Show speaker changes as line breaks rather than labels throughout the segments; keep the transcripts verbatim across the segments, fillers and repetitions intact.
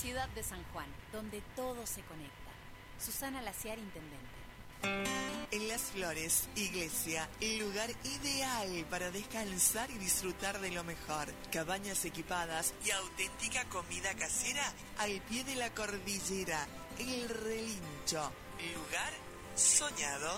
Ciudad de San Juan, donde todo se conecta. Susana Laciar, intendente.
En Las Flores, Iglesia, el lugar ideal para descansar y disfrutar de lo mejor. Cabañas equipadas y auténtica comida casera al pie de la cordillera. El Relincho, lugar soñado.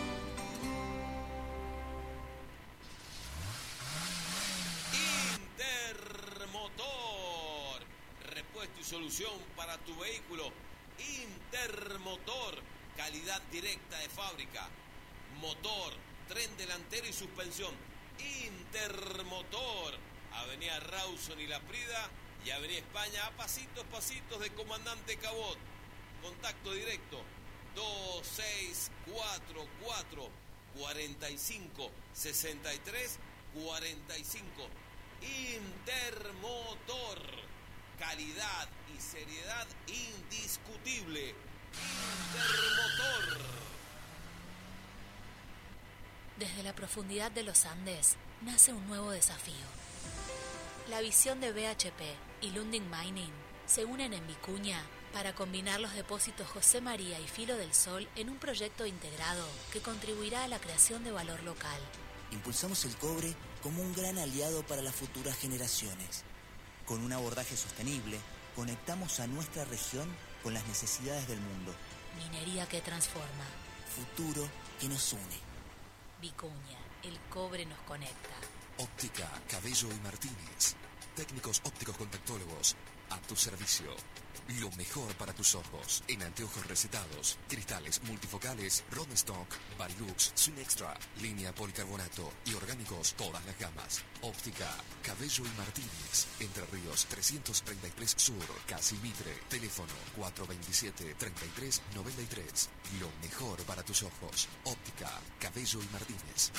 Intermotor, repuesto y solución para tu vehículo. Intermotor, calidad directa de fábrica. Motor, tren delantero y suspensión. Intermotor, Avenida Rawson y La Prida y Avenida España, a pasitos, pasitos de Comandante Cabot. Contacto directo dos seis cuatro cuatro, cuatro cinco, seis tres cuatro cinco. Intermotor, calidad y seriedad indiscutible. Intermotor.
Desde la profundidad de los Andes nace un nuevo desafío. La visión de B H P y Lundin Mining se unen en Vicuña para combinar los depósitos José María y Filo del Sol en un proyecto integrado que contribuirá a la creación de valor local.
Impulsamos el cobre como un gran aliado para las futuras generaciones. Con un abordaje sostenible, conectamos a nuestra región con las necesidades del mundo.
Minería que transforma.
Futuro que nos une.
Vicuña, el cobre nos conecta.
Óptica Cabello y Martínez. Técnicos ópticos contactólogos a tu servicio. Lo mejor para tus ojos. En anteojos recetados, cristales multifocales, Rodenstock, Varilux, Swing Extra, línea policarbonato y orgánicos, todas las gamas. Óptica Cabello y Martínez. Entre Ríos trescientos treinta y tres Sur, Casi Mitre. Teléfono cuatro dos siete, tres tres nueve tres. Lo mejor para tus ojos. Óptica Cabello y Martínez.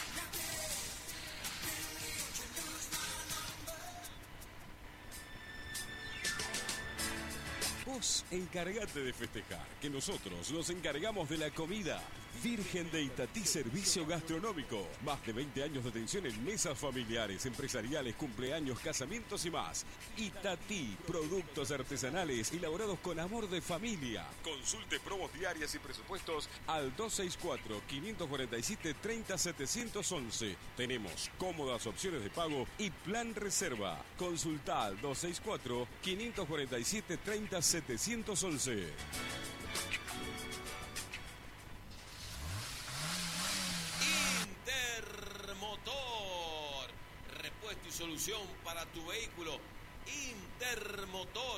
Vos encargate de festejar, que nosotros nos encargamos de la comida. Virgen de Itatí Servicio Gastronómico. Más de veinte años de atención en mesas familiares, empresariales, cumpleaños, casamientos y más. Itatí, productos artesanales elaborados con amor de familia. Consulte promos diarias y presupuestos al dos seis cuatro, cinco cuatro siete, tres cero siete uno uno. Tenemos cómodas opciones de pago y plan reserva. Consulta al dos seis cuatro, cinco cuatro siete, tres cero siete uno uno.
Intermotor, repuesto y solución para tu vehículo. Intermotor,